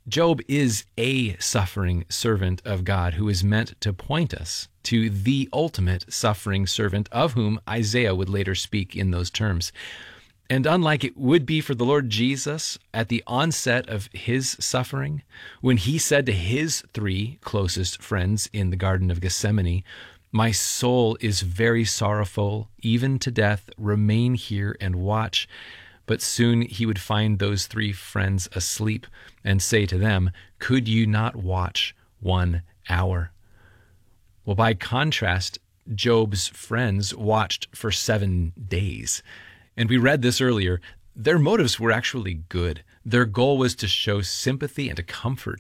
Job is a suffering servant of God who is meant to point us to the ultimate suffering servant, of whom Isaiah would later speak in those terms. And unlike it would be for the Lord Jesus at the onset of his suffering, when he said to his three closest friends in the Garden of Gethsemane, "My soul is very sorrowful, even to death. Remain here and watch." But soon he would find those three friends asleep and say to them, "Could you not watch 1 hour?" Well, by contrast, Job's friends watched for 7 days. And we read this earlier. Their motives were actually good. Their goal was to show sympathy and to comfort